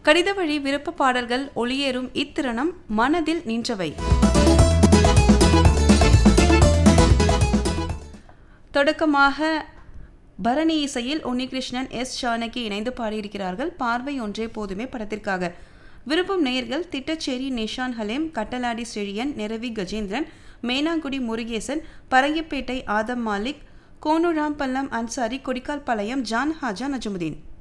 கடித வழி விருப்ப பாடல்கள் ஒளியேறும் இத்திருணம் மனதில் நின்றவை. தொடக்கமாக பரணி இசையில் உன்னிகிருஷ்ணன், எஸ் ஜானகி இணைந்து பாடியிருக்கிறார்கள். பார்வை ஒன்றே போதுமே படத்திற்காக. விருப்பம் நேயர்கள் திட்டச்சேரி நிஷான் ஹலீம், கட்டலாடி செழியன், நிரவி கஜேந்திரன், மேனாங்குடி முருகேசன், பரங்கிப்பேட்டை ஆதம் மாலிக், கோனு ராம்பல்லம் அன்சாரி, கொடிக்கால் பாளையம் ஜான் ஹாஜா நஜமுதீன்.